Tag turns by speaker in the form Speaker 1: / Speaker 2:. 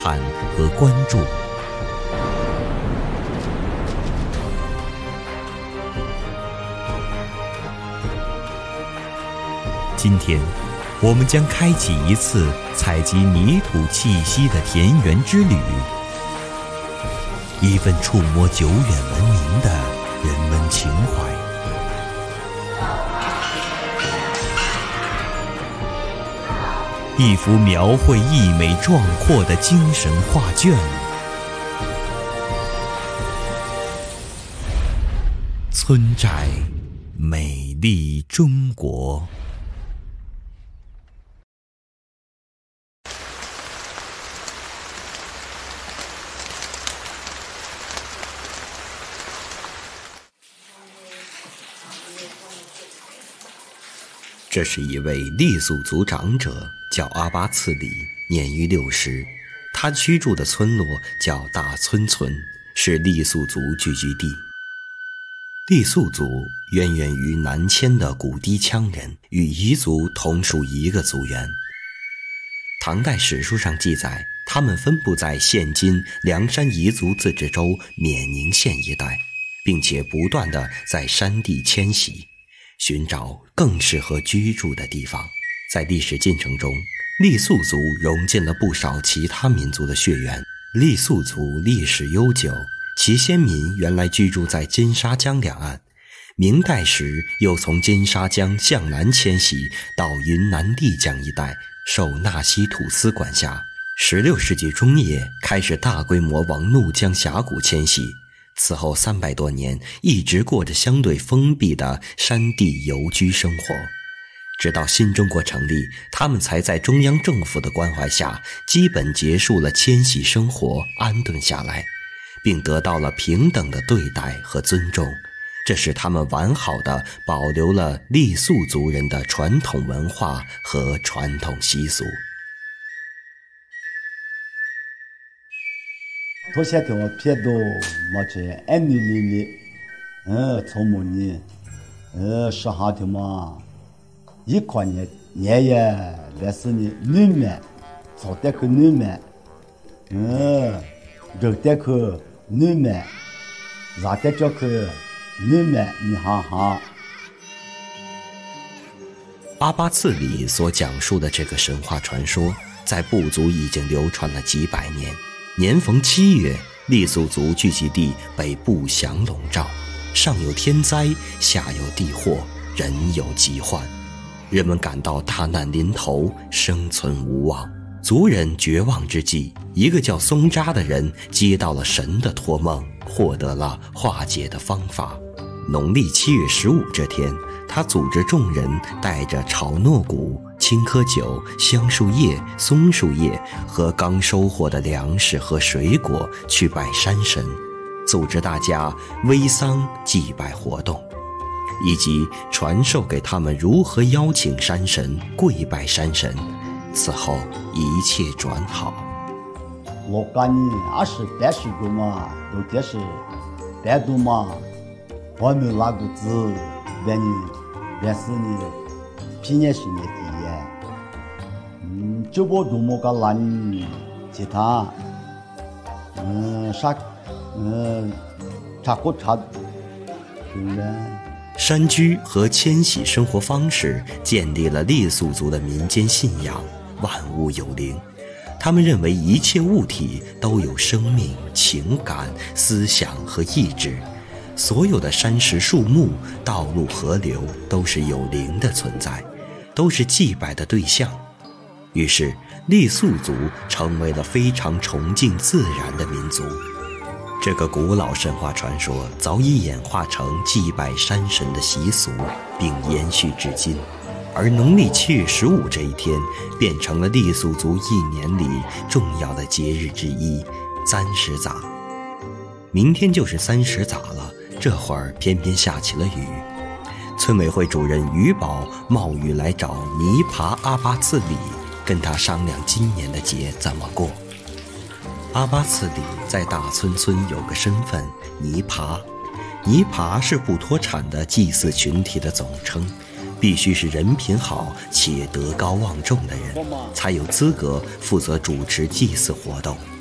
Speaker 1: 看和关注。今天，我们将开启一次采集泥土气息的田园之旅，一份触摸久远文明的人文情怀。一幅描绘溢美壮阔的精神画卷，村寨，美丽中国。这是一位傈僳族长者，叫阿巴次里，年逾60。他居住的村落叫大村村，是傈僳族聚居地。傈僳族渊源于南迁的古氐羌人，与彝族同属一个族源。唐代史书上记载，他们分布在现今凉山彝族自治州冕宁县一带，并且不断地在山地迁徙，寻找更适合居住的地方。在历史进程中，傈僳族融进了不少其他民族的血缘。傈僳族历史悠久，其先民原来居住在金沙江两岸，明代时又从金沙江向南迁徙到云南丽江一带，受纳西土司管辖。16世纪中叶开始大规模往怒江峡谷迁徙，此后300多年一直过着相对封闭的山地游居生活，直到新中国成立，他们才在中央政府的关怀下基本结束了迁徙生活，安顿下来，并得到了平等的对待和尊重。这使他们完好地保留了傈僳族人的传统文化和传统习俗。
Speaker 2: 头些天我撇到么子安尼里从某年10号天嘛，一块年也来是呢女们，早点去女们，热点去女们，热点就去女们，你哈哈。
Speaker 1: 阿巴次里所讲述的这个神话传说，在部族已经流传了几百年。年逢7月，傈僳族聚集地被不祥笼罩，上有天灾，下有地祸，人有疾患，人们感到大难临头，生存无望。族人绝望之际，一个叫松扎的人接到了神的托梦，获得了化解的方法。农历7月15这天，他组织众人带着炒糯谷、青稞酒、香树叶、松树叶和刚收获的粮食和水果去拜山神，组织大家煨桑祭拜活动，以及传授给他们如何邀请山神、跪拜山神。此后一切转好。
Speaker 2: 我感觉20-30个嘛，有点是白度嘛，我们那个字原是呢皮年是年底这波多么个难其他查过查
Speaker 1: 山居和迁徙生活方式建立了傈僳族的民间信仰，万物有灵。他们认为一切物体都有生命、情感、思想和意志，所有的山石树木、道路河流都是有灵的存在，都是祭拜的对象。于是傈僳族成为了非常崇敬自然的民族。这个古老神话传说早已演化成祭拜山神的习俗，并延续至今。而农历7月15这一天变成了傈僳族一年里重要的节日之一，30杂。明天就是30杂了，这会儿偏偏下起了雨。村委会主任于宝冒雨来找泥爬阿巴次里，跟他商量今年的节怎么过。阿巴次里在大村村有个身份泥爬，泥爬是不脱产的祭祀群体的总称， 必须是人品好且德高望重的人，才有资格负责主持祭祀活动。